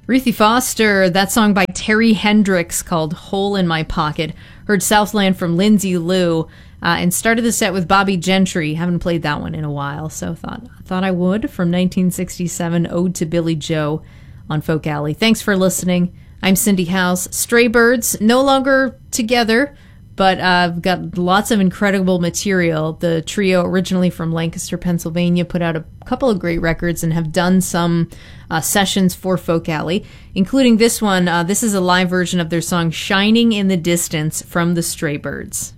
Ruthie Foster, that song by Terry Hendricks called Hole in My Pocket. Heard Southland from Lindsay Lou, and started the set with Bobby Gentry. Haven't played that one in a while, so thought I would. From 1967, Ode to Billy Joe on Folk Alley. Thanks for listening. I'm Cindy House. Stray Birds, no longer together, but I've got lots of incredible material. The trio, originally from Lancaster, Pennsylvania, put out a couple of great records and have done some sessions for Folk Alley, including this one. This is a live version of their song Shining in the Distance from the Stray Birds.